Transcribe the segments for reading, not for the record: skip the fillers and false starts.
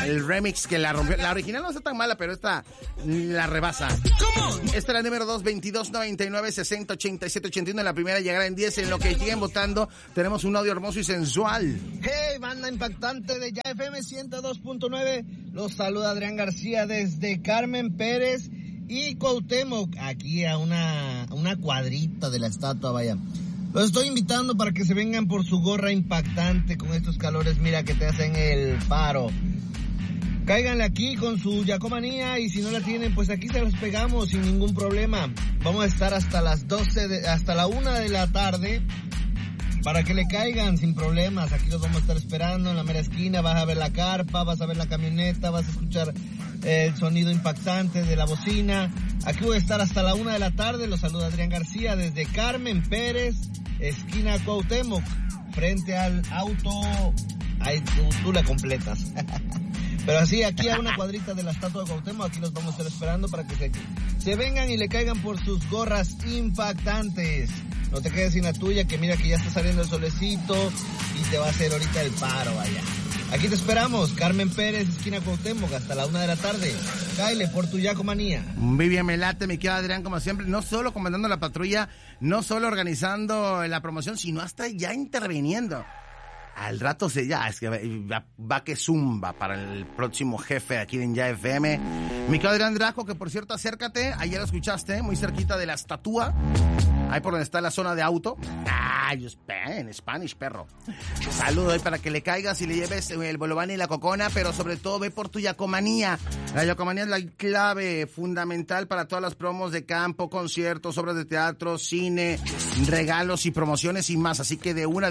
el remix que la rompió. La original no está tan mala, pero esta la rebasa. Esta es la número 2, 2299-608781. La primera llegará en 10. En lo que siguen votando, tenemos un audio hermoso y sensual. Hey, banda impactante de Ya FM 102.9. Los saluda Adrián García desde Carmen Pérez y Cuauhtémoc, aquí a una cuadrita de la estatua, vaya. Los estoy invitando para que se vengan por su gorra impactante con estos calores, mira, que te hacen el paro. Cáiganle aquí con su Yacomanía y si no la tienen, pues aquí se los pegamos sin ningún problema. Vamos a estar hasta las 12, hasta la 1 de la tarde para que le caigan sin problemas. Aquí los vamos a estar esperando en la mera esquina. Vas a ver la carpa, vas a ver la camioneta, vas a escuchar el sonido impactante de la bocina. Aquí voy a estar hasta la 1 de la tarde. Los saluda Adrián García desde Carmen Pérez, esquina Cuauhtémoc, frente al auto. Ahí tú la completas. Pero así, aquí a una cuadrita de la estatua de Cuauhtémoc, aquí los vamos a estar esperando para que se vengan y le caigan por sus gorras impactantes. No te quedes sin la tuya, que mira que ya está saliendo el solecito y te va a hacer ahorita el paro, vaya. Aquí te esperamos, Carmen Pérez, esquina Cuauhtémoc, hasta la 1 de la tarde. Cáele por tu Yacomanía. Vivian Melate, me queda Adrián, como siempre, no solo comandando la patrulla, no solo organizando la promoción, sino hasta ya interviniendo. Al rato es que va que zumba para el próximo jefe aquí en Ya FM. Mi querido Adrián Draco, que por cierto, acércate, ayer lo escuchaste, muy cerquita de la estatua, ahí por donde está la zona de auto. En Spanish, perro. Saludo ahí para que le caigas y le lleves el bolobán y la cocona, pero sobre todo ve por tu Yacomanía. La Yacomanía es la clave fundamental para todas las promos de campo, conciertos, obras de teatro, cine, regalos y promociones y más. Así que de una.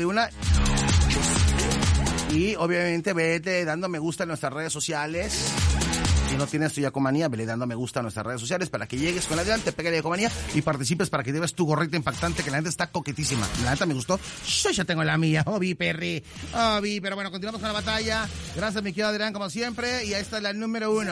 Y obviamente vete dando me gusta en nuestras redes sociales. Si no tienes tu Yacomanía, vele dando me gusta a nuestras redes sociales para que llegues con la Adrián, te pegue la Yacomanía y participes para que lleves tu gorrita impactante, que la neta está coquetísima. La neta me gustó. Yo ya tengo la mía. Perri. Pero bueno, continuamos con la batalla. Gracias, mi querido Adrián, como siempre. Y esta es la número 1.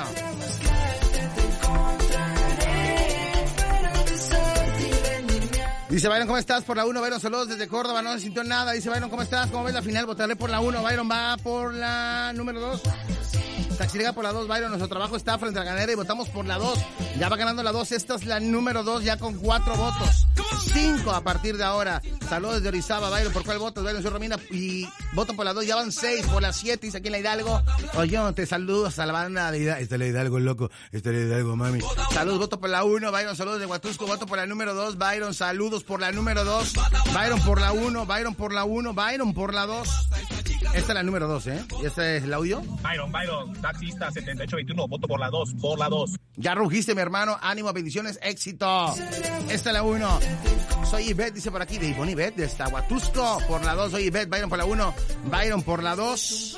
Dice Byron, ¿cómo estás? Por la 1, Byron, saludos desde Córdoba, no se sintió nada. Dice Byron, ¿cómo estás? ¿Cómo ves la final? Votaré por la 1, Byron va por la número 2. Taxiriga por la 2, Byron, nuestro trabajo está frente a la ganadera y votamos por la 2. Ya va ganando la 2, esta es la número 2 ya con 4 votos. 5 a partir de ahora. Saludos desde Orizaba, Byron, ¿por cuál votas? Byron, soy Romina y voto por la 2, ya van 6, por la 7, dice aquí en la Hidalgo. Oye, te saludos a la banda de Hidalgo. Esta es la Hidalgo, loco, esta es la Hidalgo, mami. Saludos, voto por la 1, Byron, saludos de Huatusco, voto por la número 2, Byron, saludos por la número 2, Byron por la 1, Byron por la 1, Byron por la 2. Esta es la número 2, ¿eh? ¿Y este es el audio? Byron, taxista 7821, voto por la 2, por la 2. Ya rugiste, mi hermano, ánimo, bendiciones, éxito. Esta es la 1. Soy Ivette, dice por aquí, de Ivonne Ivette, de Huatusco, por la 2, soy Ivette, Byron por la 1, Byron por la 2.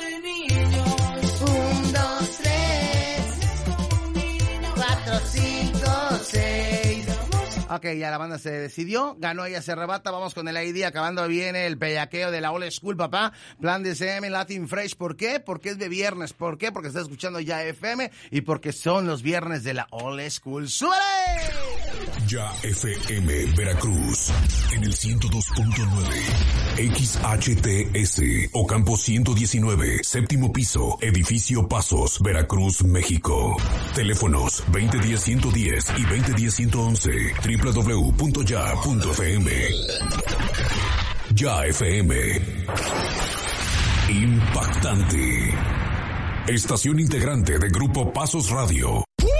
1, 2, 3, 4, 5, 6. Ok, ya la banda se decidió, ganó, ella se arrebata, vamos con el ID, acabando viene el bellaqueo de la Old School, papá, Plan de CM, Latin Fresh, ¿por qué? Porque es de viernes, ¿por qué? Porque está escuchando Ya FM y porque son los viernes de la Old School, ¡súbale! Ya FM Veracruz, en el 102.9, XHTS, Ocampo 119, séptimo piso, edificio Pasos, Veracruz, México. Teléfonos 2010-110 y 2010-111, www.ya.fm. Ya FM. Impactante. Estación integrante de Grupo Pasos Radio.